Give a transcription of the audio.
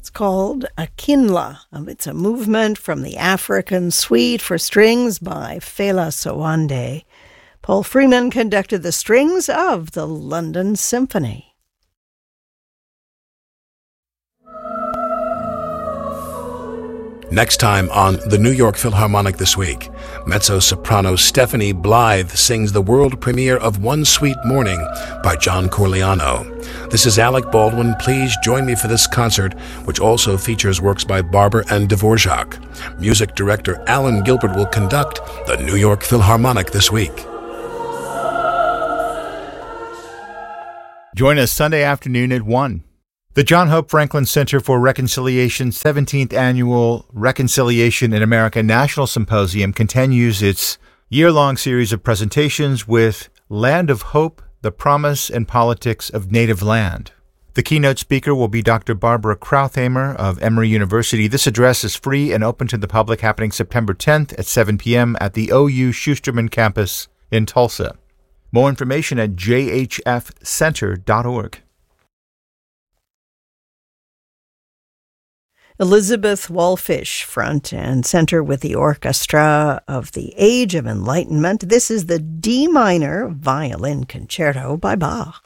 It's called Akinla. It's a movement from the African Suite for Strings by Fela Sowande. Paul Freeman conducted the strings of the London Symphony. Next time on the New York Philharmonic This Week, mezzo-soprano Stephanie Blythe sings the world premiere of One Sweet Morning by John Corigliano. This is Alec Baldwin. Please join me for this concert, which also features works by Barber and Dvorak. Music director Alan Gilbert will conduct the New York Philharmonic This Week. Join us Sunday afternoon at 1. The John Hope Franklin Center for Reconciliation's 17th Annual Reconciliation in America National Symposium continues its year-long series of presentations with Land of Hope, the Promise and Politics of Native Land. The keynote speaker will be Dr. Barbara Krauthamer of Emory University. This address is free and open to the public, happening September 10th at 7 p.m. at the OU Schusterman campus in Tulsa. More information at jhfcenter.org. Elizabeth Wallfish, front and center with the Orchestra of the Age of Enlightenment. This is the D minor violin concerto by Bach.